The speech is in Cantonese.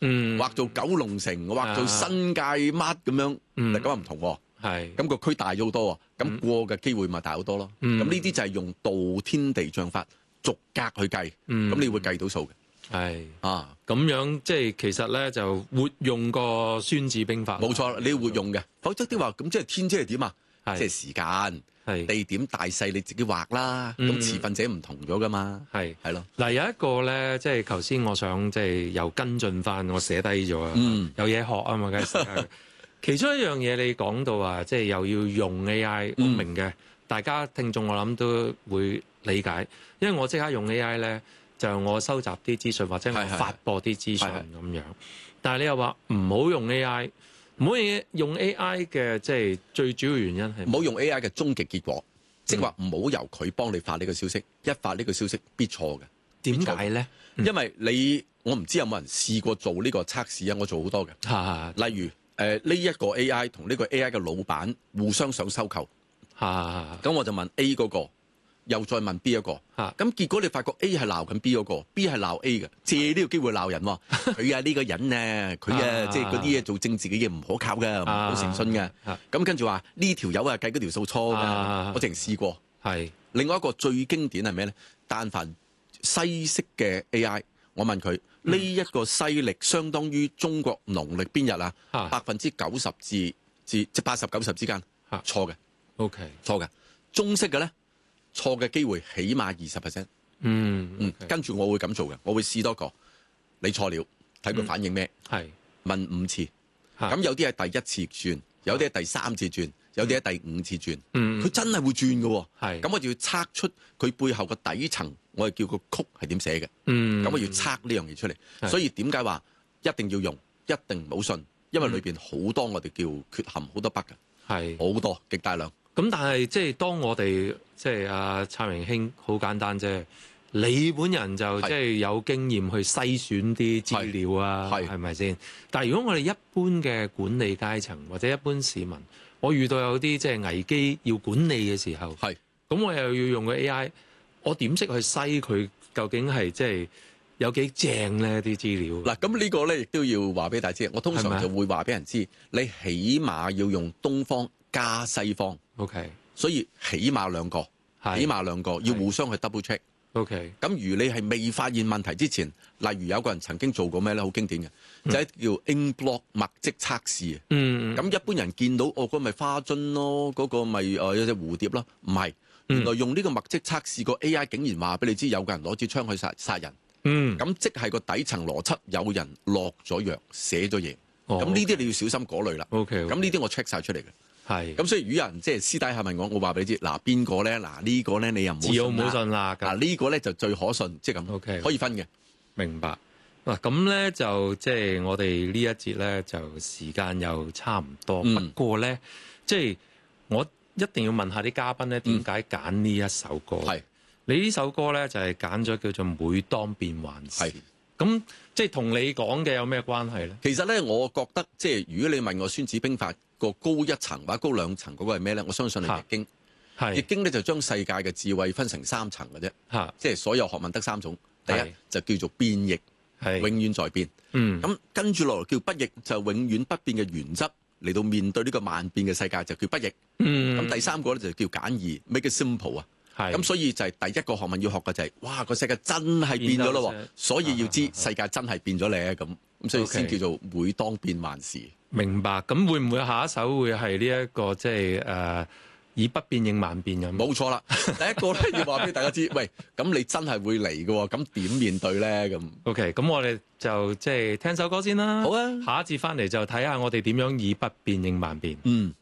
畫做九龍城，畫做新界乜咁樣，咁啊唔同喎。 係， 咁個區大咗好多喎，咁過嘅機會咪大好多咯。咁呢啲就係用道天地將法逐格去計，咁你會計到數嘅。 係啊，咁樣即係其實咧就活用個孫子兵法。 冇錯，你要活用嘅，否則啲話咁即係天即係點啊？即係時間、地點、大細你自己畫啦。咁持份者唔同咗噶嘛。係咯。 嗱有一個咧，即係頭先我想即係又跟進翻，我寫低咗啊。有嘢學啊嘛，梗係。其中一樣嘢你講到話，即係又要用 AI，我明嘅。大家聽眾我諗都會理解，因為我即刻用 AI 咧，就我收集啲資訊或者我發播啲資訊咁樣。但係你又話唔好用 AI， 唔好用 AI 嘅即係最主要原因係唔好用 AI 嘅終極結果，即係話唔好由佢幫你發呢個消息，一發呢個消息必錯嘅。 點解咧？ 因為我唔知有冇人試過做呢個測試啊？我做好多嘅，例如。呢一個 AI 同呢個 AI 嘅老闆互相想收購，咁我就問 A 嗰個，又再問 B 一個，咁結果你發覺 A 係鬧緊 B 嗰個，B 係鬧 A 嘅，借呢個機會鬧人喎。佢啊呢個人啊，佢啊即係嗰啲嘢做政治嘅嘢唔可靠嘅，唔好誠信嘅。咁跟住話呢條友啊計嗰條數錯嘅，我淨試過。另外一個最經典係咩咧？但凡西式嘅 AI， 我問佢。呢一個西歷相當於中國農曆邊日啊？90%至即80-90之間，錯嘅。 OK， 錯嘅。中式嘅咧，錯嘅機會起碼20%。跟住我會咁做嘅，我會試多個。你錯了，睇佢反應咩？問5次。咁有啲係第一次轉，有啲係第3次轉，有啲係第5次轉。佢真係會轉嘅。咁我就要測出佢背後個底層。我係叫個曲係點寫嘅，咁我要測呢樣嘢出嚟。所以點解話一定要用，一定唔好信，因為裏邊好多我哋叫缺陷，好多 bug 嘅，好多極大量。 咁但係即係當我哋即係阿燦榮兄好簡單啫，你本人就即係有經驗去篩選啲資料啊，係咪先？但係如果我哋一般嘅管理階層或者一般市民，我遇到有啲即係危機要管理嘅時候，咁我又要用個 AI。我點識去篩佢究竟係即係有幾正咧啲資料？嗱，咁呢個咧亦都要話俾大家知。我通常就會話俾人知，你起碼要用東方加西方。OK， 所以起碼兩個要互相去 double check。OK， 咁如你係未發現問題之前，例如有個人曾經做過咩咧，好經典嘅，就係叫 ink block 墨跡測試。咁一般人見到嗰個咪花樽咯，嗰個咪有隻蝴蝶咯，唔係。原來用呢個墨跡測試個 AI 竟然話俾你知有個人攞支槍去殺人，咁即係個底層邏輯有人落咗藥寫咗嘢，咁呢啲你要小心嗰類啦。咁呢啲我 check 晒出嚟嘅，咁所以如果有人即係私底下問我話俾你知，嗱邊個咧，嗱呢個咧你又唔好信啦，嗱呢個咧就最可信，即係咁，可以分嘅。明白。嗱咁咧就即係我哋呢一節咧就時間又差唔多，不過咧即係我。一定要問下啲嘉賓咧，點解揀呢一首歌？你呢首歌咧就係揀咗叫做《每當變幻時》。咁即係同你講嘅有咩關係咧？其實咧，我覺得即係如果你問我《孫子兵法》個高一層或者高2層嗰個係咩咧？我相信係易經。易經咧就將世界嘅智慧分成3層嘅啫。即係所有學問得3種。第一就叫做變易，永遠在變。咁跟住落嚟叫不易，就永遠不變嘅原則。嚟到面對呢個萬變嘅世界就叫不易，咁第3個咧就叫簡易 ，make it simple 啊。咁所以就係第一個學問要學嘅就係，哇個世界真係變咗咯，所以要知世界真係變咗咧咁所以先叫做每當變幻時。明白。咁會唔會下一首會係呢一個即係以不變應萬變咁？冇錯啦。第一個咧要話俾大家知，喂，咁你真係會嚟嘅喎，咁點面對咧？咁 OK， 咁我哋就即係聽首歌先啦。好啊，下一節翻嚟就睇下我哋點樣以不變應萬變。